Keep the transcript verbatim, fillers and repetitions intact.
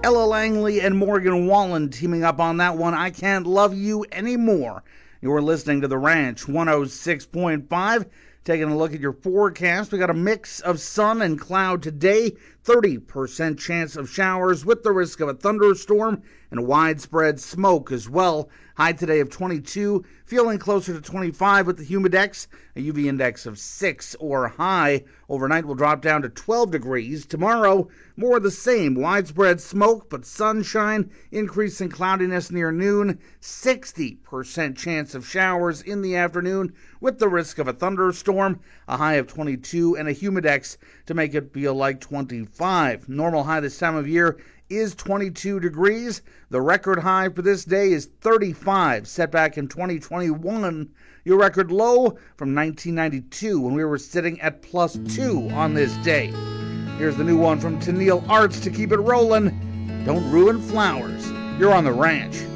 Ella Langley and Morgan Wallen teaming up on that one. I Can't Love You Anymore. You're listening to The Ranch one oh six point five. Taking a look at your forecast, we got a mix of sun and cloud today. thirty percent chance of showers with the risk of a thunderstorm and widespread smoke as well. High today of twenty-two, feeling closer to twenty-five with the humidex, a U V index of six or high. Overnight will drop down to twelve degrees. Tomorrow, more of the same, widespread smoke but sunshine, increase in cloudiness near noon, sixty percent chance of showers in the afternoon with the risk of a thunderstorm, a high of twenty-two and a humidex to make it feel like twenty-five. Normal high this time of year is twenty-two degrees. The record high for this day is thirty-five, set back in twenty twenty-one. Your record low from nineteen ninety-two, when we were sitting at plus two on this day. Here's the new one from Tennille Arts to keep it rolling. Don't ruin flowers. You're on The Ranch.